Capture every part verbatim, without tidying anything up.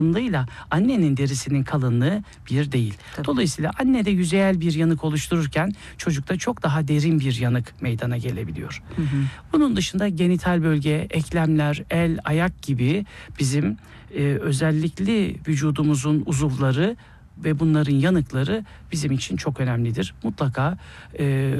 kalınlığıyla annenin derisinin kalınlığı bir değil. Tabii. Dolayısıyla annede yüzeyel bir yanık oluştururken çocukta çok daha derin bir yanık meydana gelebiliyor. Hı hı. Bunun dışında genital bölge, eklemler, el, ayak gibi bizim e, özellikle vücudumuzun uzuvları ve bunların yanıkları bizim için çok önemlidir. Mutlaka e,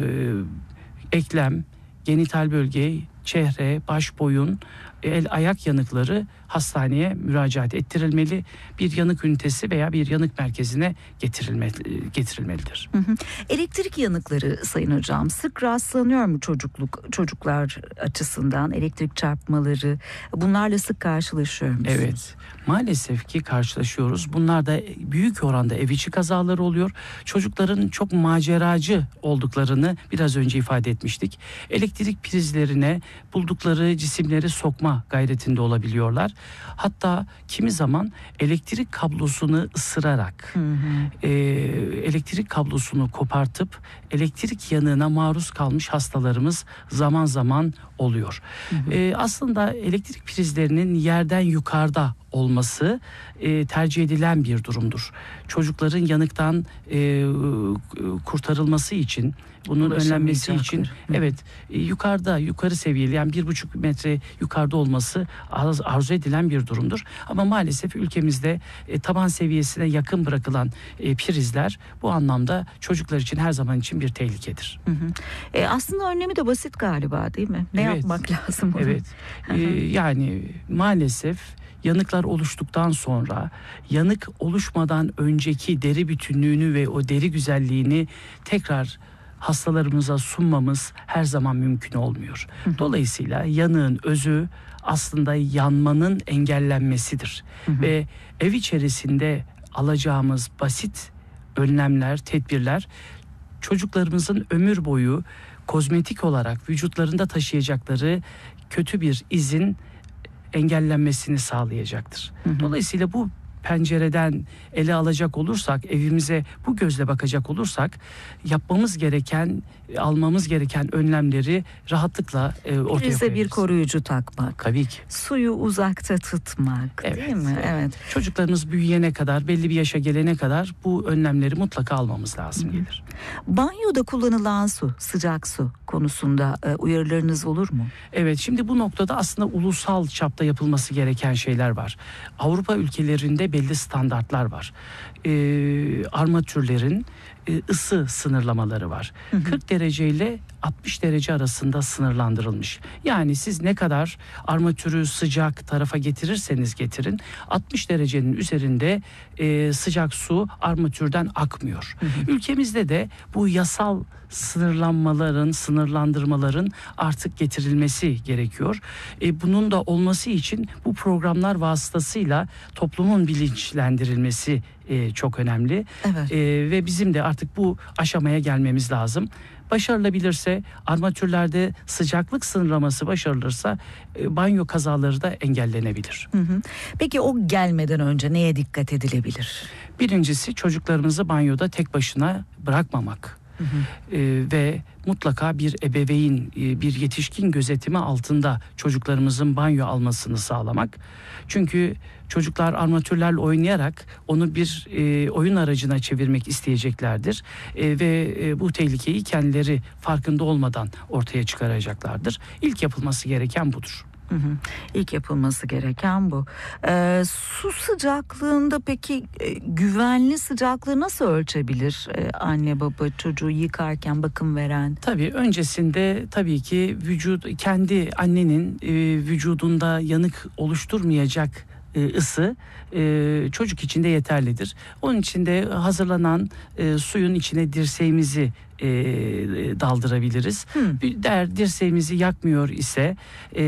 eklem, genital bölge, çehre, baş, boyun, el, ayak yanıkları hastaneye müracaat ettirilmeli. Bir yanık ünitesi veya bir yanık merkezine getirilmeli, getirilmelidir. Hı hı. Elektrik yanıkları Sayın Hocam sık rastlanıyor mu çocukluk çocuklar açısından, elektrik çarpmaları, bunlarla sık karşılaşıyor musunuz? Evet, maalesef ki karşılaşıyoruz. Bunlar da büyük oranda ev içi kazaları oluyor. Çocukların çok maceracı olduklarını biraz önce ifade etmiştik. Elektrik prizlerine buldukları cisimleri sokma gayretinde olabiliyorlar. Hatta kimi zaman elektrik kablosunu ısırarak Hı hı. e, elektrik kablosunu kopartıp elektrik yanığına maruz kalmış hastalarımız zaman zaman oluyor. Hı hı. E, aslında elektrik prizlerinin yerden yukarıda olması e, tercih edilen bir durumdur. Çocukların yanıktan e, kurtarılması için, bunun önlenmesi için, Hı. evet, e, yukarıda, yukarı seviyeli, yani bir buçuk metre yukarıda olması arz, arzu edilen bir durumdur. Ama maalesef ülkemizde e, taban seviyesine yakın bırakılan e, prizler bu anlamda çocuklar için her zaman için bir tehlikedir. Hı hı. E, aslında önlemi de basit galiba, değil mi? Ne Evet. yapmak lazım? Onu? Evet. Hı hı. E, yani maalesef yanıklar oluştuktan sonra, yanık oluşmadan önceki deri bütünlüğünü ve o deri güzelliğini tekrar hastalarımıza sunmamız her zaman mümkün olmuyor. Hı hı. Dolayısıyla yanığın özü aslında yanmanın engellenmesidir. Hı hı. Ve ev içerisinde alacağımız basit önlemler, tedbirler çocuklarımızın ömür boyu kozmetik olarak vücutlarında taşıyacakları kötü bir izin engellenmesini sağlayacaktır. Hı hı. Dolayısıyla bu pencereden ele alacak olursak, evimize bu gözle bakacak olursak, yapmamız gereken, almamız gereken önlemleri rahatlıkla e, ortaya Prize bir koyarız. koruyucu takmak. Tabii ki. Suyu uzakta tutmak, Evet, değil mi? evet. Evet. Çocuklarımız büyüyene kadar, belli bir yaşa gelene kadar bu önlemleri mutlaka almamız lazım Hı hı. gelir. Banyoda kullanılan su, sıcak su konusunda e, uyarılarınız olur mu? Evet, şimdi bu noktada aslında ulusal çapta yapılması gereken şeyler var. Avrupa ülkelerinde belli standartlar var. Ee, armatürlerin e, ısı sınırlamaları var. Hı hı. kırk derece ile altmış derece arasında sınırlandırılmış. Yani siz ne kadar armatürü sıcak tarafa getirirseniz getirin, altmış derecenin üzerinde e, sıcak su armatürden akmıyor. Hı hı. Ülkemizde de bu yasal sınırlanmaların, sınırlandırmaların artık getirilmesi gerekiyor. E, bunun da olması için bu programlar vasıtasıyla toplumun bilinçlendirilmesi e, çok önemli. Evet. E, ve bizim de artık bu aşamaya gelmemiz lazım. Başarılabilirse, armatürlerde sıcaklık sınırlaması başarılırsa e, banyo kazaları da engellenebilir. Hı hı. Peki o gelmeden önce neye dikkat edilebilir? Birincisi, çocuklarımızı banyoda tek başına bırakmamak. Hı hı. Ee, ve mutlaka bir ebeveyn, e, bir yetişkin gözetimi altında çocuklarımızın banyo almasını sağlamak. Çünkü çocuklar armatürlerle oynayarak onu bir e, oyun aracına çevirmek isteyeceklerdir. E, ve e, bu tehlikeyi kendileri farkında olmadan ortaya çıkaracaklardır. İlk yapılması gereken budur. Hı hı. İlk yapılması gereken bu. Ee, su sıcaklığında peki e, güvenli sıcaklığı nasıl ölçebilir e, anne baba çocuğu yıkarken, bakım veren? Tabii öncesinde tabii ki vücut, kendi annenin e, vücudunda yanık oluşturmayacak e, ısı e, çocuk için de yeterlidir. Onun için de hazırlanan e, suyun içine dirseğimizi e, daldırabiliriz. Hmm. Bir der dirseğimizi yakmıyor ise e,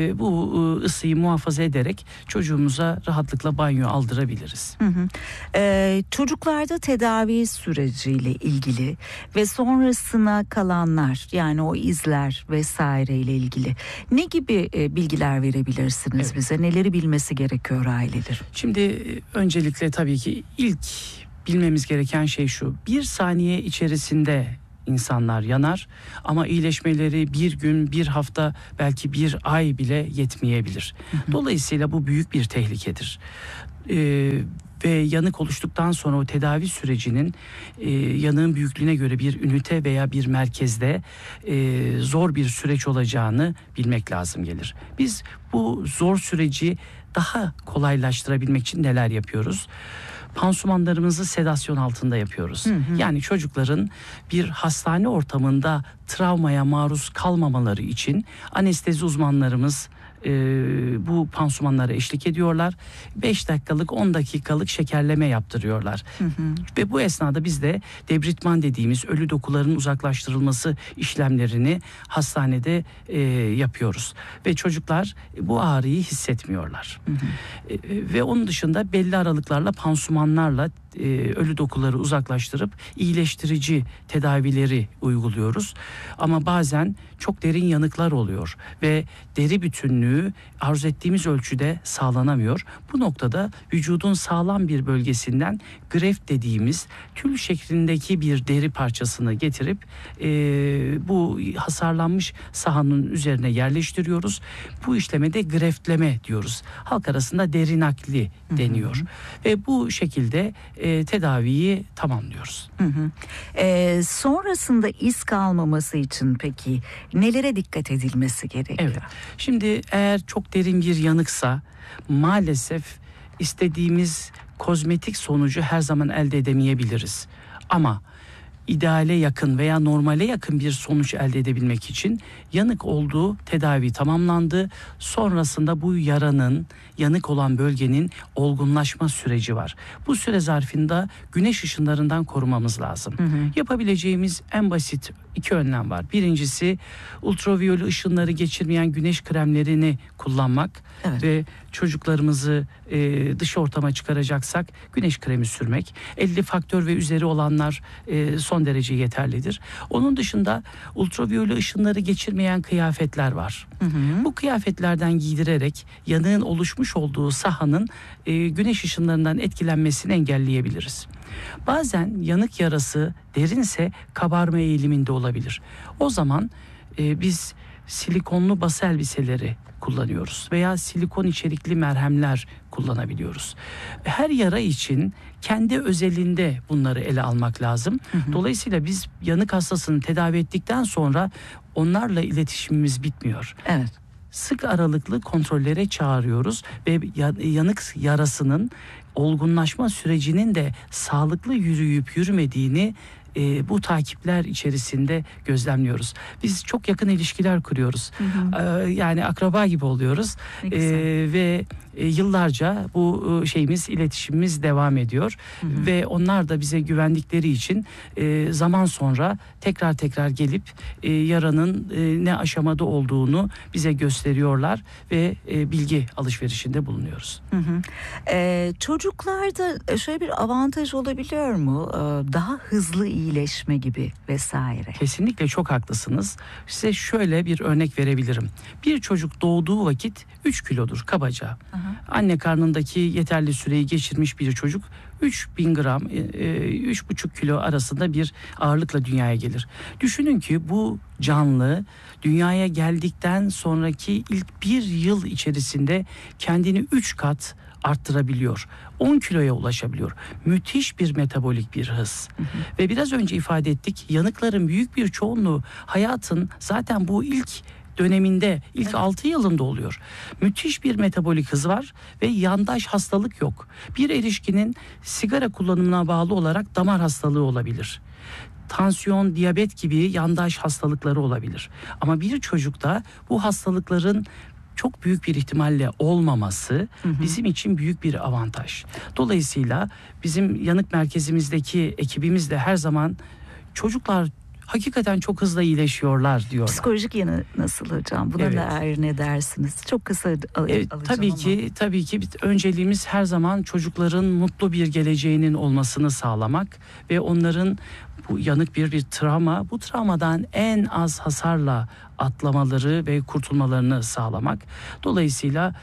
bu e, ısıyı muhafaza ederek çocuğumuza rahatlıkla banyo aldırabiliriz. Hı hı. Ee, çocuklarda tedavi süreciyle ilgili ve sonrasına kalanlar, yani o izler vesaire ile ilgili ne gibi e, bilgiler verebilirsiniz Evet. bize? Neleri bilmesi gerekiyor aileler? Şimdi e, öncelikle tabii ki ilk bilmemiz gereken şey şu: bir saniye içerisinde insanlar yanar ama iyileşmeleri bir gün, bir hafta, belki bir ay bile yetmeyebilir. Hı hı. Dolayısıyla bu büyük bir tehlikedir. e, ve yanık oluştuktan sonra o tedavi sürecinin e, yanığın büyüklüğüne göre bir ünite veya bir merkezde e, zor bir süreç olacağını bilmek lazım gelir. Biz bu zor süreci daha kolaylaştırabilmek için neler yapıyoruz? Pansumanlarımızı sedasyon altında yapıyoruz. Hı hı. Yani çocukların bir hastane ortamında travmaya maruz kalmamaları için anestezi uzmanlarımız e, bu pansumanlara eşlik ediyorlar. beş dakikalık on dakikalık şekerleme yaptırıyorlar. Hı hı. Ve bu esnada biz de debritman dediğimiz ölü dokuların uzaklaştırılması işlemlerini hastanede e, yapıyoruz. Ve çocuklar bu ağrıyı hissetmiyorlar. Hı hı. E, ve onun dışında belli aralıklarla pansumanlarla e, ölü dokuları uzaklaştırıp iyileştirici tedavileri uyguluyoruz. Ama bazen çok derin yanıklar oluyor ve deri bütünlüğü arzu ettiğimiz ölçüde sağlanamıyor. Bu noktada vücudun sağlam bir bölgesinden greft dediğimiz tül şeklindeki bir deri parçasını getirip e, bu hasarlanmış sahanın üzerine yerleştiriyoruz. Bu işleme de greftleme diyoruz. Halk arasında deri nakli deniyor. Hı hı. Ve bu şekilde e, tedaviyi tamamlıyoruz. Hı hı. E, sonrasında iz kalmaması için peki nelere dikkat edilmesi gerekiyor? Evet. Şimdi eğer çok derin bir yanıksa maalesef istediğimiz kozmetik sonucu her zaman elde edemeyebiliriz. Ama ideale yakın veya normale yakın bir sonuç elde edebilmek için yanık olduğu tedavi tamamlandı. Sonrasında bu yaranın, yanık olan bölgenin olgunlaşma süreci var. Bu süre zarfında güneş ışınlarından korumamız lazım. Hı hı. Yapabileceğimiz en basit iki önlem var. Birincisi ultraviyole ışınları geçirmeyen güneş kremlerini kullanmak. Evet. Ve çocuklarımızı e, dış ortama çıkaracaksak güneş kremi sürmek. elli faktör ve üzeri olanlar e, son derece yeterlidir. Onun dışında ultraviyole ışınları geçirmeyen kıyafetler var. Hı hı. Bu kıyafetlerden giydirerek yanığın oluşmuş olduğu sahanın e, güneş ışınlarından etkilenmesini engelleyebiliriz. Bazen yanık yarası derinse kabarma eğiliminde olabilir. O zaman e, biz silikonlu bası elbiseleri kullanıyoruz veya silikon içerikli merhemler kullanabiliyoruz. Her yara için kendi özelinde bunları ele almak lazım. Hı hı. Dolayısıyla biz yanık hastasını tedavi ettikten sonra onlarla iletişimimiz bitmiyor. Evet. Sık aralıklı kontrollere çağırıyoruz ve yanık yarasının olgunlaşma sürecinin de sağlıklı yürüyüp yürümediğini e, bu takipler içerisinde gözlemliyoruz. Biz çok yakın ilişkiler kuruyoruz. Hı hı. E, yani akraba gibi oluyoruz. E, ve e, yıllarca bu e, şeyimiz, iletişimimiz devam ediyor. Hı hı. Ve onlar da bize güvendikleri için e, zaman sonra tekrar tekrar gelip e, yaranın e, ne aşamada olduğunu bize gösteriyorlar ve e, bilgi alışverişinde bulunuyoruz. Hı hı. E, çocuklarda şöyle bir avantaj olabiliyor mu? E, daha hızlı iyileşme gibi vesaire. Kesinlikle çok haklısınız. Size şöyle bir örnek verebilirim. Bir çocuk doğduğu vakit üç kilodur kabaca. Aha. Anne karnındaki yeterli süreyi geçirmiş bir çocuk üç bin gram, üç buçuk kilo arasında bir ağırlıkla dünyaya gelir. Düşünün ki bu canlı dünyaya geldikten sonraki ilk bir yıl içerisinde kendini üç kat arttırabiliyor. on kiloya ulaşabiliyor. Müthiş bir metabolik bir hız. Hı hı. Ve biraz önce ifade ettik, yanıkların büyük bir çoğunluğu hayatın zaten bu ilk döneminde, ilk evet. altı yılında oluyor. Müthiş bir metabolik hız var ve yandaş hastalık yok. Bir erişkinin sigara kullanımına bağlı olarak damar hastalığı olabilir. Tansiyon, diyabet gibi yandaş hastalıkları olabilir. Ama bir çocukta bu hastalıkların çok büyük bir ihtimalle olmaması hı hı. bizim için büyük bir avantaj. Dolayısıyla bizim yanık merkezimizdeki ekibimiz de her zaman çocuklar hakikaten çok hızlı iyileşiyorlar diyorlar. Psikolojik yanı nasıl hocam? Buna evet. dair ne dersiniz? Çok kısa al- evet, tabii ama. ki tabii ki önceliğimiz her zaman çocukların mutlu bir geleceğinin olmasını sağlamak ve onların bu yanık bir bir travma, bu travmadan en az hasarla atlamaları ve kurtulmalarını sağlamak. Dolayısıyla